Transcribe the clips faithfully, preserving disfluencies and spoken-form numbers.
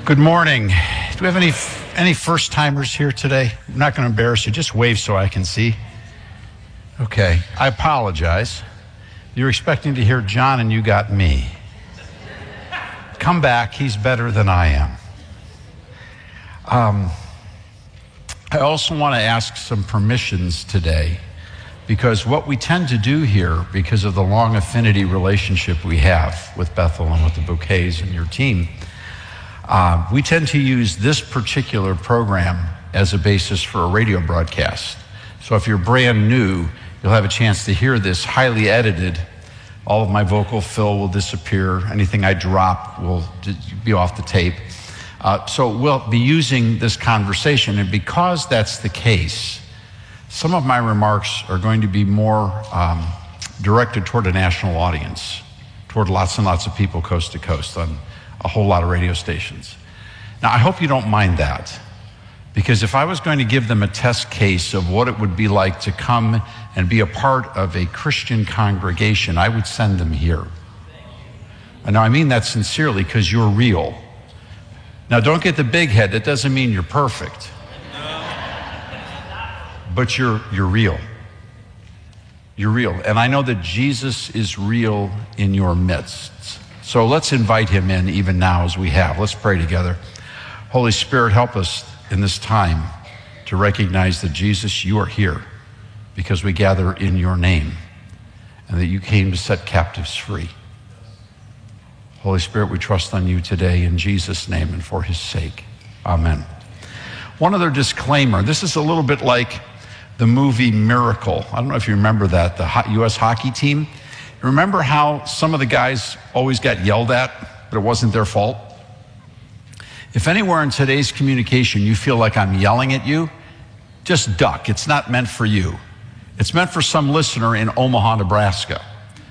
Good morning. Do we have any any first-timers here today? I'm not going to embarrass you. Just wave so I can see. Okay. I apologize. You're expecting to hear John and you got me. Come back. He's better than I am. Um, I also want to ask some permissions today, because what we tend to do here, because of the long affinity relationship we have with Bethel and with the Bouquets and your team, uh, we tend to use this particular program as a basis for a radio broadcast. So if you're brand new, you'll have a chance to hear this highly edited. All of my vocal fill will disappear. Anything I drop will be off the tape. Uh, so we'll be using this conversation, and because that's the case, some of my remarks are going to be more um, directed toward a national audience, toward lots and lots of people coast to coast on a whole lot of radio stations. Now, I hope you don't mind that, because if I was going to give them a test case of what it would be like to come and be a part of a Christian congregation, I would send them here. And now I mean that sincerely, because you're real. Now, don't get the big head. That doesn't mean you're perfect. But you're you're real. You're real. And I know that Jesus is real in your midst. So let's invite him in even now as we have. Let's pray together. Holy Spirit, help us in this time to recognize that, Jesus, you are here because we gather in your name, and that you came to set captives free. Holy Spirit, we trust on you today in Jesus' name and for his sake. Amen. One other disclaimer. This is a little bit like the movie Miracle. I don't know if you remember that, the U S hockey team. Remember how some of the guys always got yelled at, but it wasn't their fault? If anywhere in today's communication you feel like I'm yelling at you, just duck. It's not meant for you. It's meant for some listener in Omaha, Nebraska,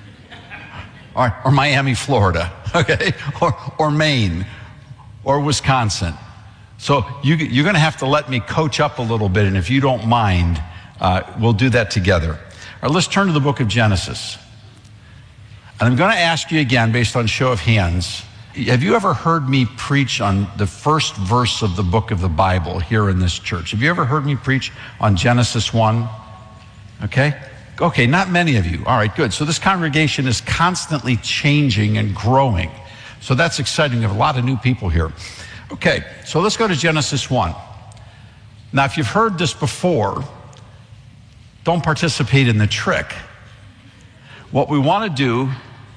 or, or Miami, Florida, okay, or, or Maine, or Wisconsin. So you, you're going to have to let me coach up a little bit, and if you don't mind, uh, we'll do that together. All right, let's turn to the book of Genesis. And I'm going to ask you again, based on show of hands, have you ever heard me preach on the first verse of the book of the Bible here in this church? Have you ever heard me preach on Genesis one? Okay? Okay, not many of you. All right, good. So this congregation is constantly changing and growing. So that's exciting. We have a lot of new people here. Okay, so let's go to Genesis one. Now, if you've heard this before, don't participate in the trick. What we want to do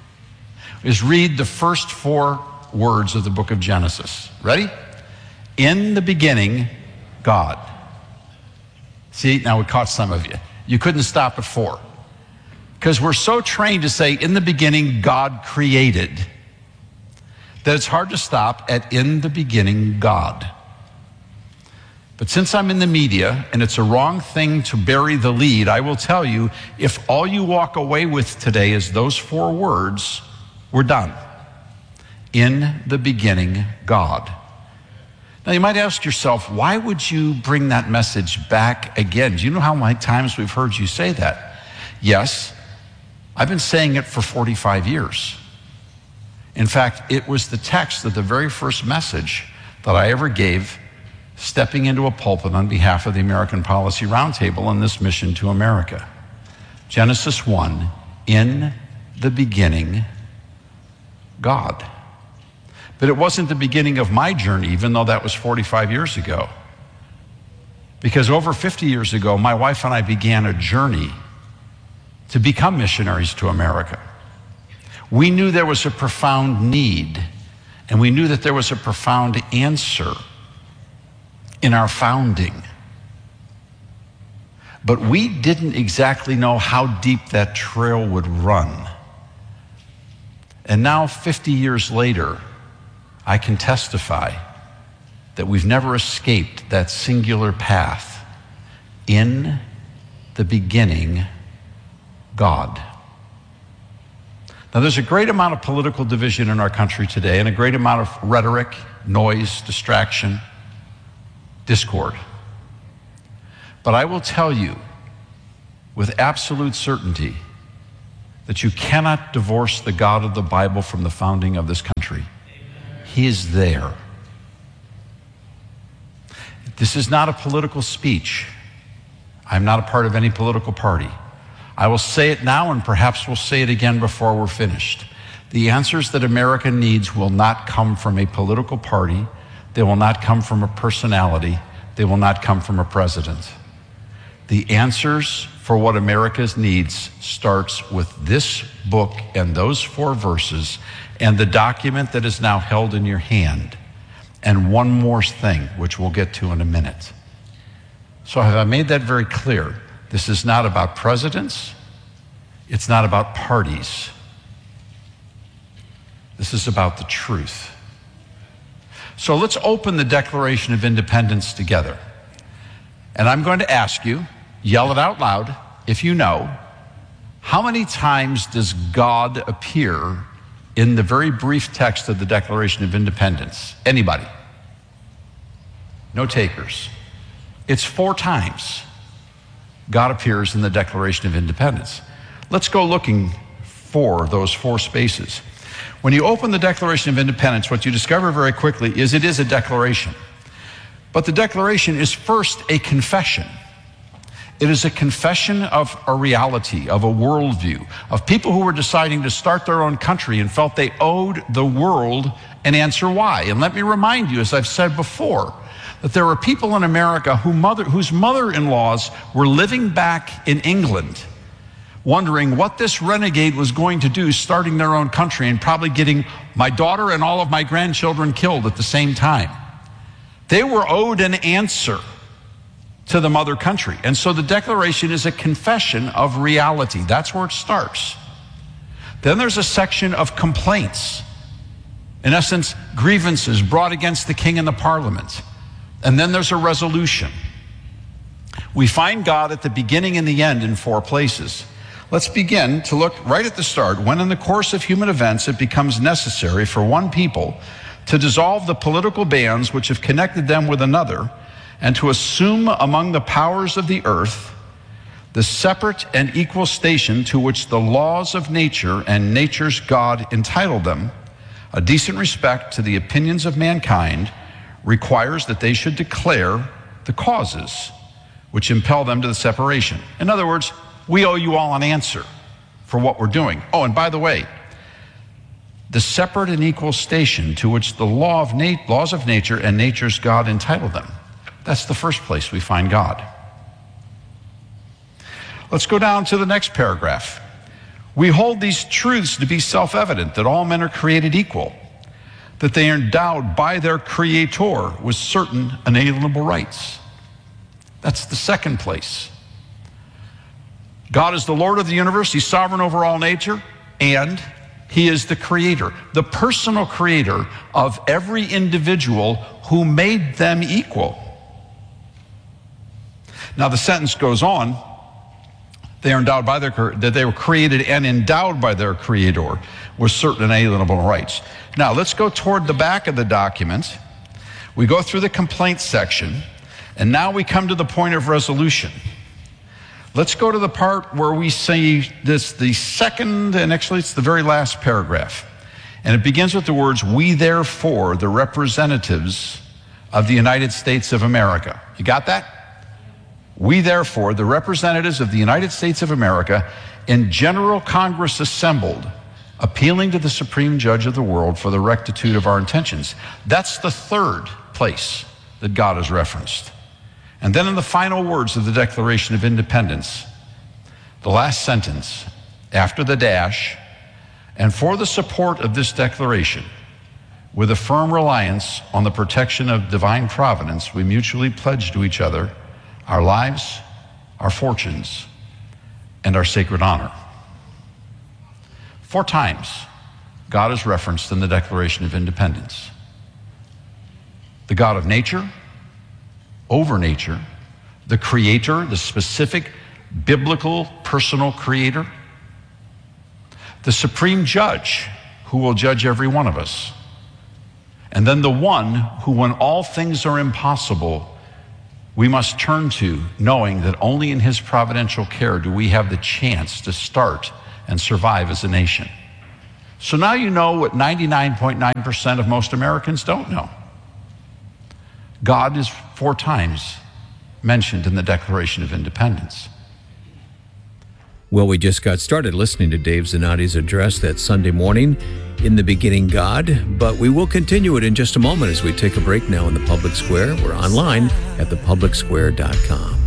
is read the first four words of the book of Genesis. Ready? In the beginning, God. See, now we caught some of you. You couldn't stop at four. Because we're so trained to say, in the beginning, God created, that it's hard to stop at in the beginning, God. But since I'm in the media, and it's a wrong thing to bury the lead, I will tell you, if all you walk away with today is those four words, we're done. In the beginning, God. Now you might ask yourself, why would you bring that message back again? Do you know how many times we've heard you say that? Yes, I've been saying it for forty-five years. In fact, it was the text of the very first message that I ever gave, stepping into a pulpit on behalf of the American Policy Roundtable on this mission to America. Genesis one, in the beginning, God. But it wasn't the beginning of my journey, even though that was forty-five years ago. Because over fifty years ago, my wife and I began a journey to become missionaries to America. We knew there was a profound need, and we knew that there was a profound answer in our founding. But we didn't exactly know how deep that trail would run. And now, fifty years later, I can testify that we've never escaped that singular path. In the beginning, God. Now, there's a great amount of political division in our country today, and a great amount of rhetoric, noise, distraction, discord. But I will tell you with absolute certainty that you cannot divorce the God of the Bible from the founding of this country. He is there. This is not a political speech. I'm not a part of any political party. I will say it now, and perhaps we'll say it again before we're finished. The answers that America needs will not come from a political party. They will not come from a personality. They will not come from a president. The answers for what America needs starts with this book and those four verses and the document that is now held in your hand. And one more thing, which we'll get to in a minute. So have I made that very clear? This is not about presidents. It's not about parties. This is about the truth. So let's open the Declaration of Independence together. And I'm going to ask you, yell it out loud if you know, how many times does God appear in the very brief text of the Declaration of Independence? Anybody? No takers. It's four times God appears in the Declaration of Independence. Let's go looking for those four spaces. When you open the Declaration of Independence, what you discover very quickly is it is a declaration. But the declaration is first a confession. It is a confession of a reality, of a worldview, of people who were deciding to start their own country and felt they owed the world an answer why. And let me remind you, as I've said before, that there were people in America who mother, whose mother-in-laws were living back in England, wondering what this renegade was going to do starting their own country and probably getting my daughter and all of my grandchildren killed at the same time. They were owed an answer to the mother country. And so the Declaration is a confession of reality. That's where it starts. Then there's a section of complaints. In essence, grievances brought against the king and the parliament. And then there's a resolution. We find God at the beginning and the end in four places. Let's begin to look right at the start. When in the course of human events it becomes necessary for one people to dissolve the political bands which have connected them with another, and to assume among the powers of the earth the separate and equal station to which the laws of nature and nature's God entitled them, a decent respect to the opinions of mankind requires that they should declare the causes which impel them to the separation. In other words, we owe you all an answer for what we're doing. Oh, and by the way, the separate and equal station to which the law of nat- laws of nature and nature's God entitled them. That's the first place we find God. Let's go down to the next paragraph. We hold these truths to be self-evident, that all men are created equal, that they are endowed by their Creator with certain inalienable rights. That's the second place. God is the Lord of the universe. He's sovereign over all nature, and He is the creator, the personal creator of every individual who made them equal. Now the sentence goes on, they are endowed by their, that they were created and endowed by their Creator with certain inalienable rights. Now let's go toward the back of the document. We go through the complaint section, and now we come to the point of resolution. Let's go to the part where we see this, the second, and actually it's the very last paragraph. And it begins with the words, we therefore, the representatives of the United States of America. You got that? We therefore, the representatives of the United States of America, in General Congress assembled, appealing to the Supreme Judge of the world for the rectitude of our intentions. That's the third place that God is referenced. And then in the final words of the Declaration of Independence, the last sentence, after the dash, and for the support of this declaration, with a firm reliance on the protection of divine providence, we mutually pledge to each other our lives, our fortunes, and our sacred honor. Four times, God is referenced in the Declaration of Independence. The God of nature, over nature, the creator, the specific biblical personal creator, the supreme judge who will judge every one of us, and then the one who, when all things are impossible, we must turn to, knowing that only in his providential care do we have the chance to start and survive as a nation. So now you know what ninety-nine point nine percent of most Americans don't know. God is four times mentioned in the Declaration of Independence. Well, we just got started listening to Dave Zanotti's address that Sunday morning, In the Beginning God, but we will continue it in just a moment as we take a break now in the Public Square. We're online at the public square dot com.